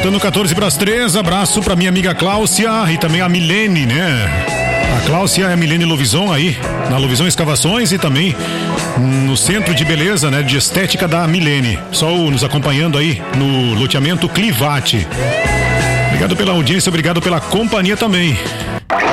Faltando 14 para as 3, abraço para minha amiga Cláudia e também a Milene, né? A Cláudia e a Milene Lovison aí, na Lovison Escavações e também no Centro de Beleza, né? De Estética da Milene. Pessoal nos acompanhando aí no loteamento Clivate. Obrigado pela audiência, obrigado pela companhia também.